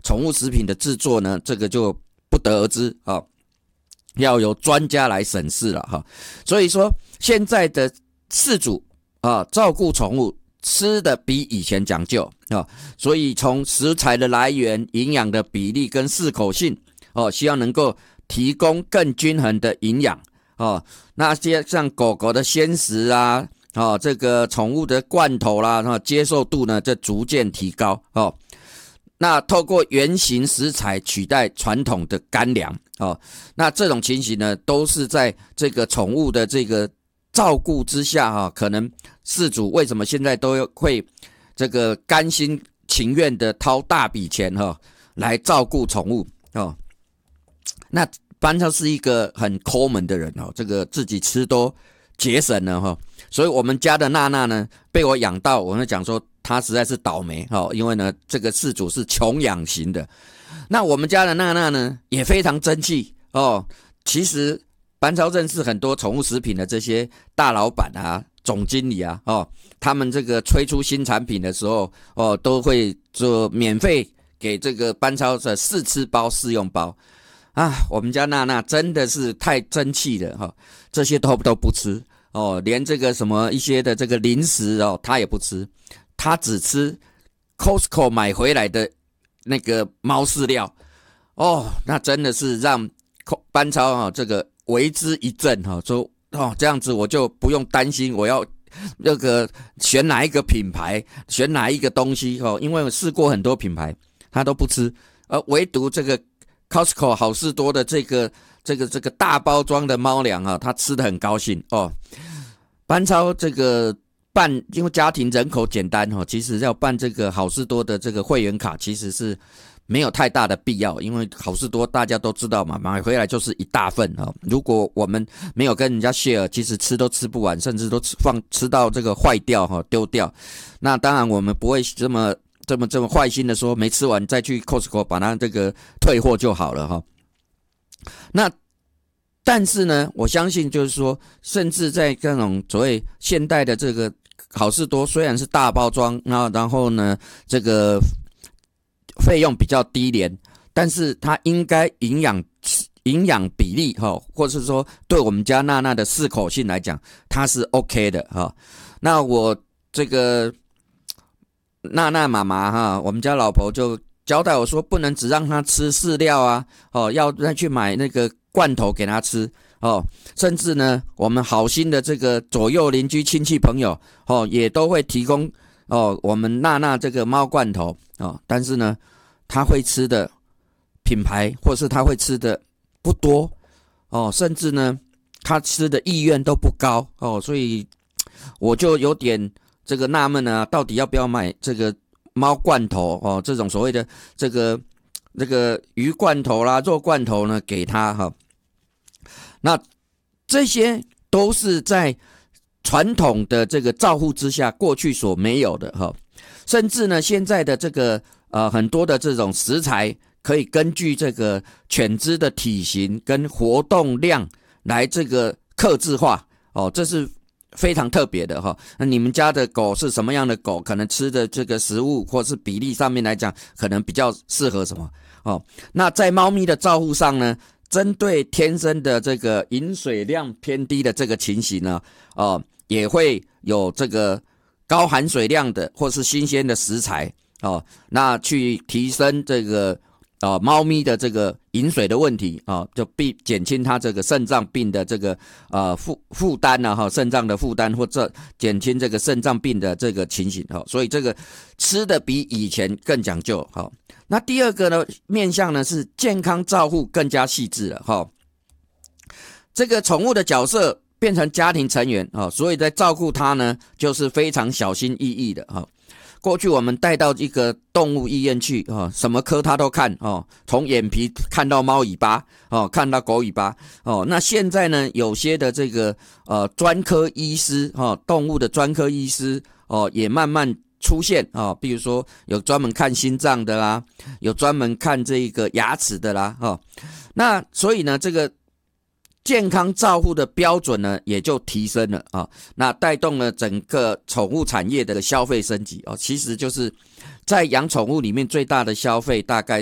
宠物食品的制作呢，这个就不得而知啊，要由专家来审视了哈。所以说，现在的饲主啊，照顾宠物吃的比以前讲究啊，所以从食材的来源、营养的比例跟适口性哦，希望能够提供更均衡的营养哦。那些像狗狗的鲜食啊，哦，这个宠物的罐头啦，接受度呢，这逐渐提高哦。那透过原型食材取代传统的干粮哦，那这种情形呢，都是在这个宠物的这个照顾之下哈，可能饲主为什么现在都会这个甘心情愿的掏大笔钱哈，来照顾宠物哦。那班超是一个很抠门的人哦，这个自己吃都节省了哈，所以我们家的娜娜呢，被我养到，我们讲说她实在是倒霉哈，因为呢这个饲主是穷养型的。那我们家的娜娜呢，也非常争气哦。其实班超认识很多宠物食品的这些大老板啊、总经理啊哦，他们这个推出新产品的时候哦，都会做免费给这个班超的试吃包、试用包。啊，我们家娜娜真的是太争气了哈，这些都不吃哦，连这个什么一些的这个零食哦，她也不吃，她只吃 Costco 买回来的那个猫饲料哦，那真的是让班超哈这个为之一振哈，说哦这样子我就不用担心我要那个选哪一个品牌，选哪一个东西哦，因为我试过很多品牌，她都不吃，而唯独这个Costco 好事多的这个大包装的猫粮啊，他吃得很高兴哦。班超这个因为家庭人口简单哦，其实要办这个好事多的这个会员卡，其实是没有太大的必要，因为好事多大家都知道嘛，买回来就是一大份哦。如果我们没有跟人家 share， 其实吃都吃不完，甚至都吃到这个坏掉哈，丢掉。那当然我们不会这么坏心的说没吃完再去 Costco 把它这个退货就好了哈。那但是呢，我相信就是说，甚至在这种所谓现代的这个好事多，虽然是大包装，然后呢这个费用比较低廉，但是它应该营养比例哈，或是说对我们家娜娜的适口性来讲，它是 OK 的哈。那我这个娜娜妈妈哈，我们家老婆就交代我说，不能只让她吃饲料啊，哦，要再去买那个罐头给她吃哦。甚至呢，我们好心的这个左右邻居亲戚朋友哦，也都会提供哦我们娜娜这个猫罐头哦。但是呢，她会吃的品牌或是她会吃的不多哦，甚至呢，她吃的意愿都不高哦，所以我就有点这个纳闷啊，到底要不要买这个猫罐头哦？这种所谓的这个鱼罐头啦、肉罐头呢，给他哈。那这些都是在传统的这个照护之下，过去所没有的哈。甚至呢，现在的这个很多的这种食材，可以根据这个犬只的体型跟活动量来这个客制化哦，这是非常特别的哈。那你们家的狗是什么样的狗？可能吃的这个食物或是比例上面来讲，可能比较适合什么哦？那在猫咪的照护上呢，针对天生的这个饮水量偏低的这个情形呢，也会有这个高含水量的或是新鲜的食材哦，那去提升这个猫咪的这个饮水的问题啊，就减轻它这个肾脏病的这个负担呢哈，肾脏的负担或者减轻这个肾脏病的这个情形哈，所以这个吃的比以前更讲究哈。那第二个呢面向呢是健康照护更加细致了哈，这个宠物的角色变成家庭成员啊，所以在照顾它呢就是非常小心翼翼的哈。过去我们带到一个动物医院去啊，什么科他都看哦，从眼皮看到猫尾巴哦，看到狗尾巴哦。那现在呢，有些的这个专科医师哦，动物的专科医师哦，也慢慢出现啊，比如说有专门看心脏的啦，有专门看这个牙齿的啦哈。那所以呢，这个健康照护的标准呢也就提升了啊，那带动了整个宠物产业的消费升级哦，其实就是在养宠物里面最大的消费大概